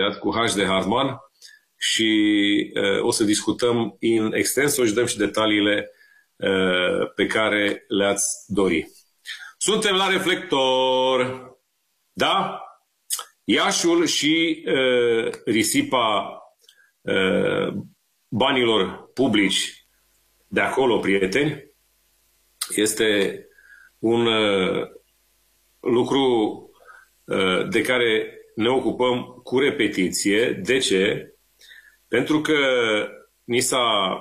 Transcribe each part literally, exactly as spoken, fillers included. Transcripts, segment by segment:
imediat cu H de Hartman și uh, o să discutăm in extenso și dăm și detaliile uh, pe care le-ați dori. Suntem la Reflector, da? Iașul și uh, risipa uh, banilor publici de acolo, prieteni, este un uh, lucru uh, de care ne ocupăm cu repetiție. De ce? Pentru că ni s-a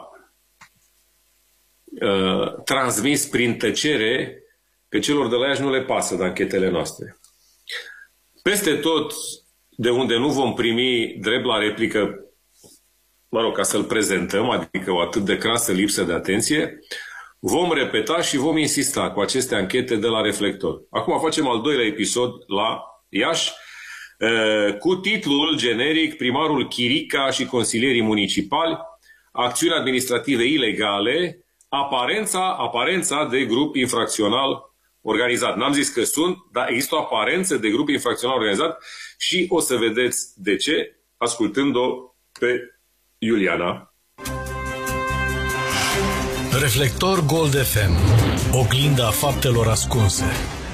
uh, transmis prin tăcere că celor de la Iași nu le pasă de anchetele noastre. Peste tot de unde nu vom primi drept la replică, mă rog, ca să-l prezentăm, adică o atât de crasă lipsă de atenție, vom repeta și vom insista cu aceste anchete de la Reflector. Acum facem al doilea episod la Iași, cu titlul generic Primarul Chirica și consilierii municipali, acțiuni administrative ilegale, aparența, aparența de grup infracțional organizat. N-am zis că sunt, dar există o aparență de grup infracțional organizat și o să vedeți de ce, ascultând-o pe Iuliana. Reflector Gold F M. Oglinda faptelor ascunse.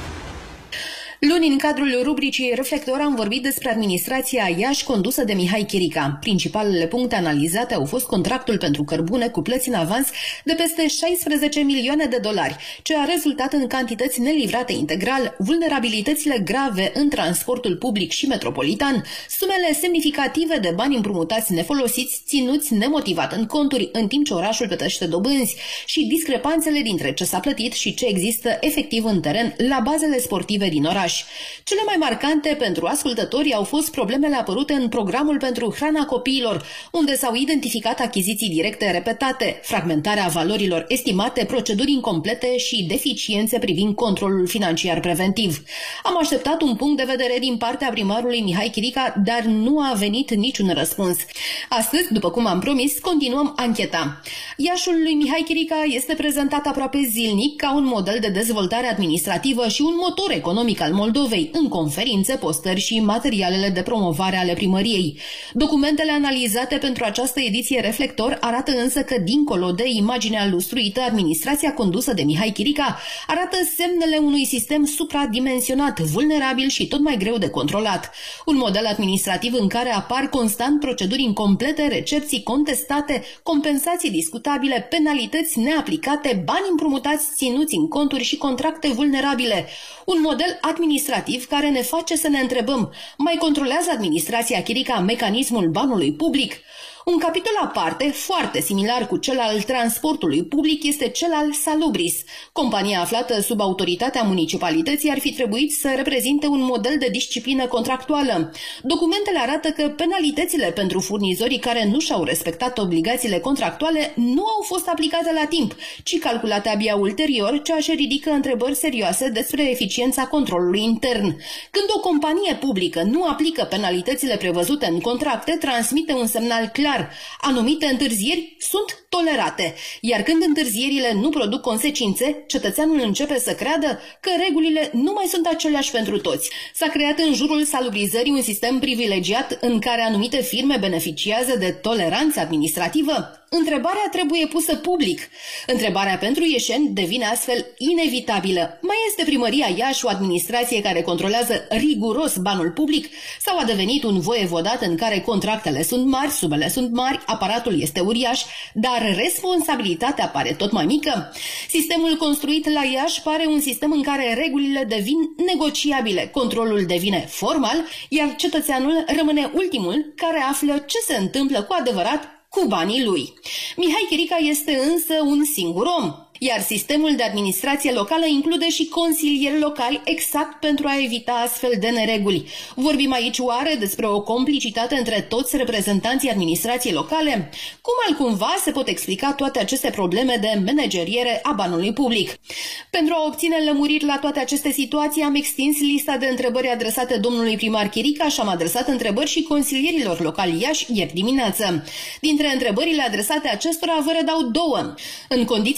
Luni, în cadrul rubricii Reflector, am vorbit despre administrația Iași condusă de Mihai Chirica. Principalele puncte analizate au fost contractul pentru cărbune cu plăți în avans de peste șaisprezece milioane de dolari, ce a rezultat în cantități nelivrate integral, vulnerabilitățile grave în transportul public și metropolitan, sumele semnificative de bani împrumutați nefolosiți, ținuți nemotivat în conturi, în timp ce orașul plătește dobânzi, și discrepanțele dintre ce s-a plătit și ce există efectiv în teren la bazele sportive din oraș. Cele mai marcante pentru ascultători au fost problemele apărute în programul pentru hrana copiilor, unde s-au identificat achiziții directe repetate, fragmentarea valorilor estimate, proceduri incomplete și deficiențe privind controlul financiar preventiv. Am așteptat un punct de vedere din partea primarului Mihai Chirica, dar nu a venit niciun răspuns. Astăzi, după cum am promis, continuăm ancheta. Iașul lui Mihai Chirica este prezentat aproape zilnic ca un model de dezvoltare administrativă și un motor economic al Moldovei, în conferințe, postări și materialele de promovare ale primăriei. Documentele analizate pentru această ediție Reflector arată însă că, dincolo de imaginea lustruită, administrația condusă de Mihai Chirica arată semnele unui sistem supradimensionat, vulnerabil și tot mai greu de controlat. Un model administrativ în care apar constant proceduri incomplete, recepții contestate, compensații discutabile, penalități neaplicate, bani împrumutați ținuți în conturi și contracte vulnerabile. Un model administrativ care ne face să ne întrebăm: mai controlează administrația Chirica mecanismul banului public? Un capitol aparte, foarte similar cu cel al transportului public, este cel al Salubris. Compania aflată sub autoritatea municipalității ar fi trebuit să reprezinte un model de disciplină contractuală. Documentele arată că penalitățile pentru furnizorii care nu și-au respectat obligațiile contractuale nu au fost aplicate la timp, ci calculate abia ulterior, ceea ce ridică întrebări serioase despre eficiența controlului intern. Când o companie publică nu aplică penalitățile prevăzute în contracte, transmite un semnal clar: anumite întârzieri sunt tolerate, iar când întârzierile nu produc consecințe, cetățeanul începe să creadă că regulile nu mai sunt aceleași pentru toți. S-a creat în jurul salubrizării un sistem privilegiat în care anumite firme beneficiază de toleranță administrativă. Întrebarea trebuie pusă public. Întrebarea pentru ieșeni devine astfel inevitabilă. Mai este primăria Iași o administrație care controlează riguros banul public sau a devenit un voievodat în care contractele sunt mari, sumele sunt mari, aparatul este uriaș, dar responsabilitatea pare tot mai mică? Sistemul construit la Iași pare un sistem în care regulile devin negociabile, controlul devine formal, iar cetățeanul rămâne ultimul care află ce se întâmplă cu adevărat cu banii lui. Mihai Chirica este însă un singur om, iar sistemul de administrație locală include și consilieri locali exact pentru a evita astfel de nereguli. Vorbim aici oare despre o complicitate între toți reprezentanții administrației locale? Cum altcumva se pot explica toate aceste probleme de manageriere a banului public? Pentru a obține lămuriri la toate aceste situații, am extins lista de întrebări adresate domnului primar Chirica și am adresat întrebări și consilierilor locali Iași ieri dimineață. Dintre întrebările adresate acestora vă redau două. În condițiile în care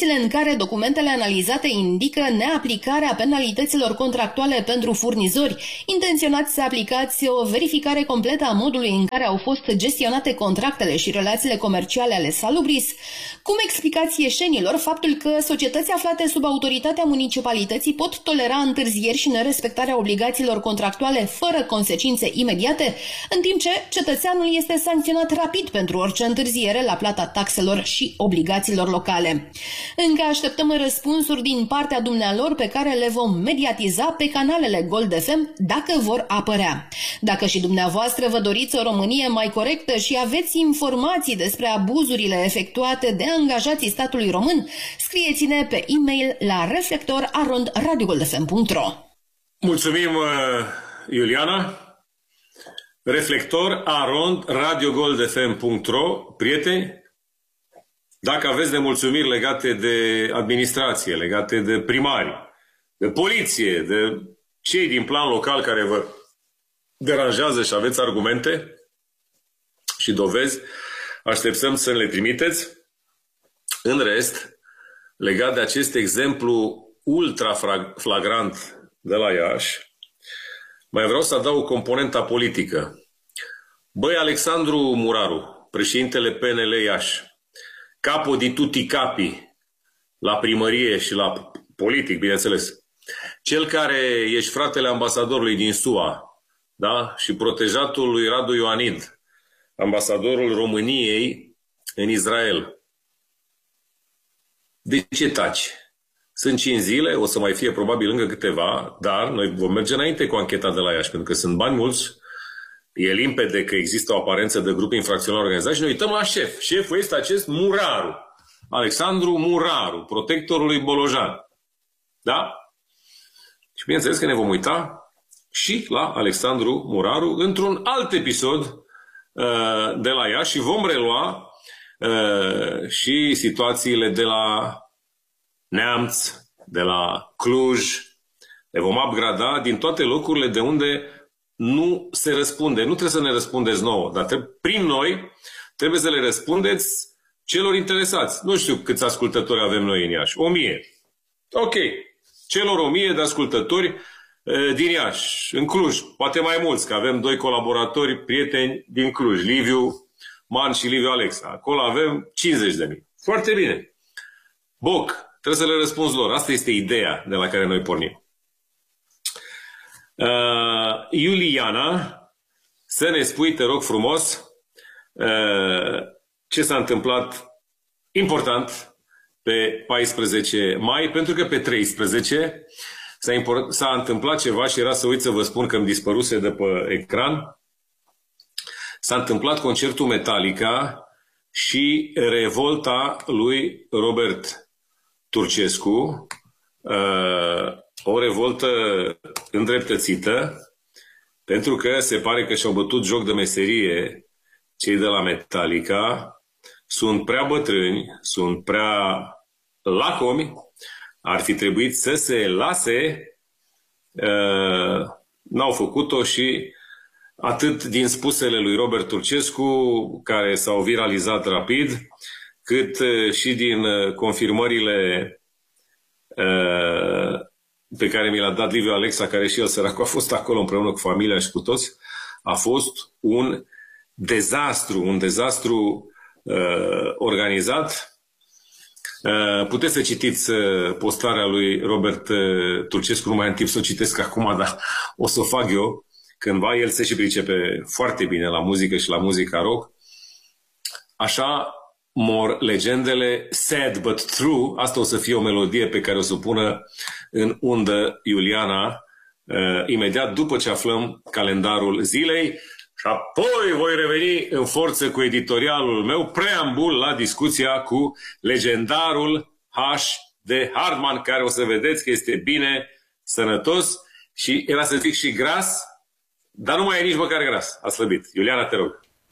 care documentele analizate indică neaplicarea penalităților contractuale pentru furnizori. Intenționați să aplicați o verificare completă a modului în care au fost gestionate contractele și relațiile comerciale ale Salubris. Cum explicați ieșenilor faptul că societăți aflate sub autoritatea municipalității pot tolera întârzieri și nerespectarea obligațiilor contractuale fără consecințe imediate, în timp ce cetățeanul este sancționat rapid pentru orice întârziere la plata taxelor și obligațiilor locale? Încă așteptăm răspunsuri din partea dumnealor pe care le vom mediatiza pe canalele Gold F M dacă vor apărea. Dacă și dumneavoastră vă doriți o Românie mai corectă și aveți informații despre abuzurile efectuate de angajații statului român, scrieți-ne pe e-mail la reflector arond radio gold f m punct ro. Mulțumim, Iuliana. reflector arond radio gold f m punct ro. Prieteni, dacă aveți nemulțumiri legate de administrație, legate de primari, de poliție, de cei din plan local care vă deranjează și aveți argumente și dovezi, așteptăm să le trimiteți. În rest, legat de acest exemplu ultra flagrant de la Iași, mai vreau să adaug componenta politică. Băi, Alexandru Muraru, președintele P N L Iași, capo di tutti capi la primărie și la politic, bineînțeles, cel care ești fratele ambasadorului din S U A, da? Și protejatul lui Radu Ioanid, ambasadorul României în Israel. De ce taci? Sunt cinci zile, o să mai fie probabil încă câteva, dar noi vom merge înainte cu ancheta de la Iași, pentru că sunt bani mulți, e limpede că există o aparență de grup infracțional organizat și ne uităm la șef. Șeful este acest Muraru, Alexandru Muraru, protectorul lui Bolojan. Da? Și bineînțeles că ne vom uita și la Alexandru Muraru într-un alt episod uh, de la Iași și vom relua uh, și situațiile de la Neamț, de la Cluj. Le vom upgrada din toate locurile de unde nu se răspunde. Nu trebuie să ne răspundeți nouă, dar trebuie, prin noi trebuie să le răspundeți celor interesați. Nu știu câți ascultători avem noi în Iași. O mie. Ok. Celor o mie de ascultători uh, din Iași, în Cluj. Poate mai mulți, că avem doi colaboratori, prieteni din Cluj. Liviu Man și Liviu Alexa. Acolo avem cincizeci de mii. Foarte bine. Boc. Trebuie să le răspunzi lor. Asta este ideea de la care noi pornim. Uh, Iuliana, să ne spui, te rog frumos, uh, ce s-a întâmplat important pe paisprezece mai, pentru că pe treisprezece s-a, import- s-a întâmplat ceva și era să uit să vă spun că îmi dispăruse de pe ecran. S-a întâmplat concertul Metallica și revolta lui Robert Turcescu, uh, o revoltă îndreptățită, pentru că se pare că și-au bătut joc de meserie cei de la Metallica, sunt prea bătrâni, sunt prea lacomi, ar fi trebuit să se lase, uh, n-au făcut-o și atât din spusele lui Robert Turcescu, care s-au viralizat rapid, cât și din confirmările uh, pe care mi l-a dat Liviu Alexa, care și el săracul a fost acolo împreună cu familia și cu toți, a fost un dezastru, un dezastru uh, organizat. Uh, puteți să citiți uh, postarea lui Robert uh, Turcescu, nu mai am timp să o citesc acum, dar o să o fac eu cândva. El se și pricepe foarte bine la muzică și la muzica rock. Așa mor legendele, sad but true. Asta o să fie o melodie pe care o să o pună în undă Iuliana uh, imediat după ce aflăm calendarul zilei și apoi voi reveni în forță cu editorialul meu, preambul la discuția cu legendarul H. de Hardman, care o să vedeți că este bine, sănătos și era să zic și gras, dar nu mai e nici măcar gras, a slăbit. Iuliana, te rog.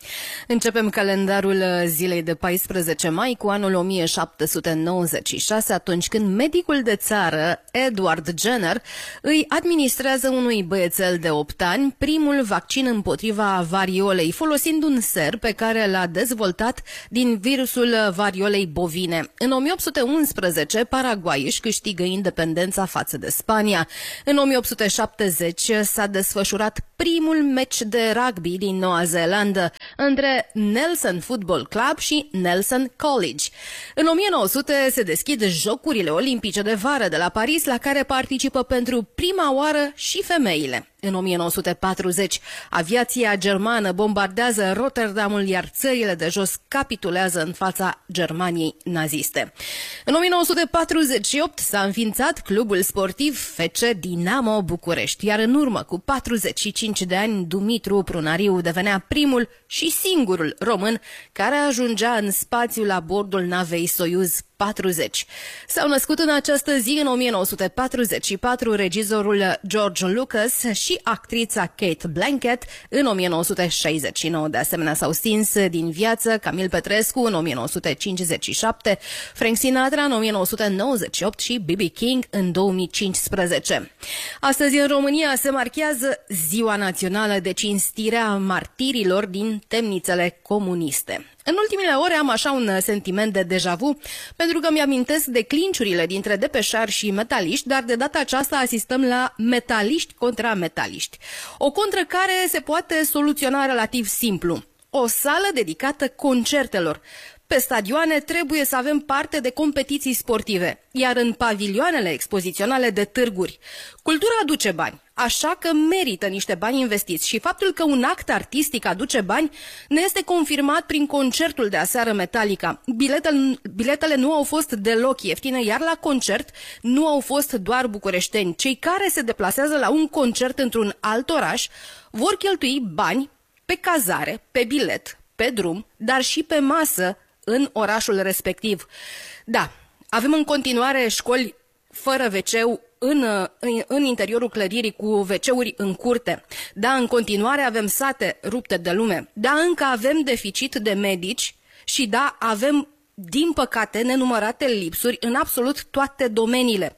Începem calendarul zilei de paisprezece mai cu anul o mie șapte sute nouăzeci și șase, atunci când medicul de țară Edward Jenner îi administrează unui băiețel de opt ani primul vaccin împotriva variolei, folosind un ser pe care l-a dezvoltat din virusul variolei bovine. În o mie opt sute unsprezece, Paraguay își câștigă independența față de Spania. În o mie opt sute șaptezeci s-a desfășurat primul meci de rugby din Noua Zeelandă între Nelson Football Club și Nelson College. În o mie nouă sute se deschid Jocurile Olimpice de Vară de la Paris, la care participă pentru prima oară și femeile. În o mie nouă sute patruzeci, aviația germană bombardează Rotterdamul, iar țările de jos capitulează în fața Germaniei naziste. În o mie nouă sute patruzeci și opt s-a înființat clubul sportiv F C Dinamo București, iar în urmă cu patruzeci și cinci de ani, Dumitru Prunariu devenea primul și singurul român care ajungea în spațiu la bordul navei Soyuz patruzeci. S-au născut în această zi, în o mie nouă sute patruzeci și patru, regizorul George Lucas și actrița Kate Blanchett. În o mie nouă sute șaizeci și nouă, de asemenea, s-au stins din viață Camil Petrescu în o mie nouă sute cincizeci și șapte, Frank Sinatra în o mie nouă sute nouăzeci și opt și B B King în două mii cincisprezece. Astăzi în România se marchează Ziua Națională de Cinstire a Martirilor din temnițele comuniste. În ultimele ore am așa un sentiment de deja vu, pentru că mi-amintesc de clinciurile dintre depeșari și metaliști, dar de data aceasta asistăm la metaliști contra metaliști. O contră care se poate soluționa relativ simplu. O sală dedicată concertelor. Pe stadioane trebuie să avem parte de competiții sportive, iar în pavilioanele expoziționale de târguri. Cultura aduce bani, așa că merită niște bani investiți și faptul că un act artistic aduce bani ne este confirmat prin concertul de aseară Metallica. Biletele, biletele nu au fost deloc ieftine, iar la concert nu au fost doar bucureșteni. Cei care se deplasează la un concert într-un alt oraș vor cheltui bani pe cazare, pe bilet, pe drum, dar și pe masă în orașul respectiv. Da, avem în continuare școli fără ve ce-ul în, în, în interiorul clădirii, cu ve ce-uri în curte. Da, în continuare avem sate rupte de lume. Da, încă avem deficit de medici și da, avem, din păcate, nenumărate lipsuri în absolut toate domeniile.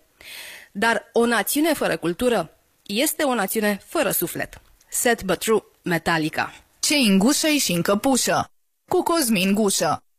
Dar o națiune fără cultură este o națiune fără suflet. Sad but true, Metallica. Ce în gușă și în căpușă, cu Cosmin Gușă.